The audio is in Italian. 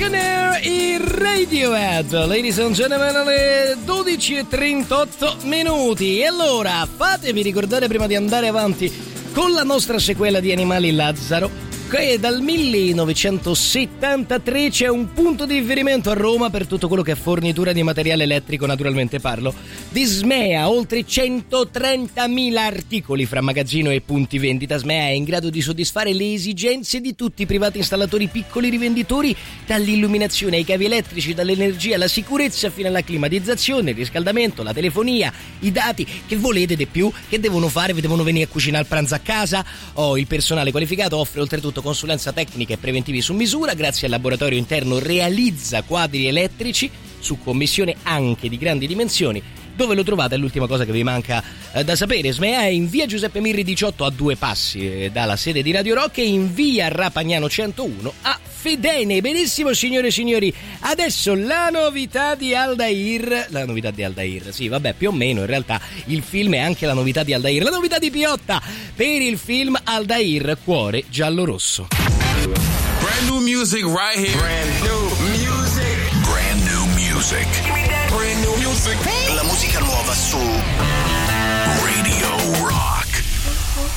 Millionaire in Radiohead. Ladies and gentlemen, alle 12:38. E allora, fatevi ricordare prima di andare avanti con la nostra sequela di Animali Lazzaro, che dal 1973 c'è un punto di riferimento a Roma per tutto quello che è fornitura di materiale elettrico, naturalmente parlo di Smea, oltre 130.000 articoli fra magazzino e punti vendita. Smea è in grado di soddisfare le esigenze di tutti i privati installatori, piccoli rivenditori, dall'illuminazione ai cavi elettrici, dall'energia alla sicurezza fino alla climatizzazione, il riscaldamento, la telefonia, i dati. Che volete di più? Che devono fare? Vi devono venire a cucinare il pranzo a casa? Il personale qualificato offre oltretutto consulenza tecnica e preventivi su misura. Grazie al laboratorio interno realizza quadri elettrici su commissione anche di grandi dimensioni. Dove lo trovate è l'ultima cosa che vi manca da sapere. Smea è in via Giuseppe Mirri 18, a 2 passi dalla sede di Radio Rock, e in via Rapagnano 101 a Fedene. Benissimo, signore e signori, adesso la novità di Aldair. La novità di Aldair, sì, vabbè, più o meno in realtà il film è anche la novità di Aldair. La novità di Piotta per il film Aldair, Cuore giallo-rosso. Brand new music right here. Brand new music. Brand new music. Brand new music. La musica nuova su